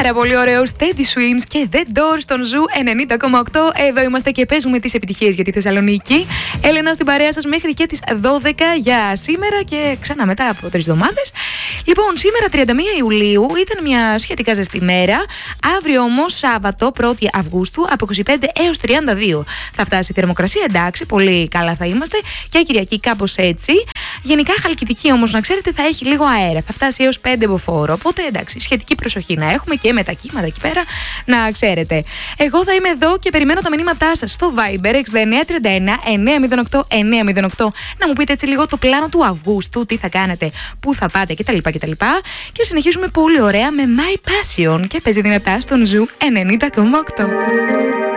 πάρα πολύ ωραίο Steady Swims και The Doors στον Ζου 90,8. Εδώ είμαστε και παίζουμε τις επιτυχίες για τη Θεσσαλονίκη. Έλενα στην παρέα σας μέχρι και τις 12 για σήμερα και ξανά μετά από 3 εβδομάδες. Λοιπόν, σήμερα 31 Ιουλίου ήταν μια σχετικά ζεστή μέρα. Αύριο όμως, Σάββατο 1η Αυγούστου, από 25 έως 32 θα φτάσει η θερμοκρασία. Εντάξει, πολύ καλά θα είμαστε. Και Κυριακή κάπως έτσι. Γενικά, Χαλκιδική όμως, να ξέρετε, θα έχει λίγο αέρα. Θα φτάσει έως 5 μποφόρ. Οπότε εντάξει, σχετική προσοχή να έχουμε και με τα κύματα εκεί πέρα, να ξέρετε. Εγώ θα είμαι εδώ και περιμένω τα μηνύματά σας στο Viber 6931 908 908. Να μου πείτε έτσι λίγο το πλάνο του Αυγούστου, τι θα κάνετε, πού θα πάτε κτλ. Και συνεχίζουμε πολύ ωραία με My Passion και παίζει δυνατά στον Ζου 90,8.